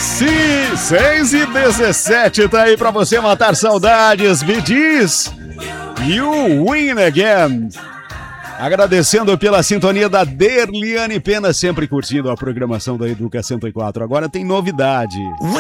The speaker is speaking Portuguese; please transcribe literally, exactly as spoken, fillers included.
Sim, seis e dezessete, tá aí pra você matar saudades. Me diz, You Win Again. Agradecendo pela sintonia da Derliane Pena, sempre curtindo a programação da Educa cento e quatro. Agora tem novidade.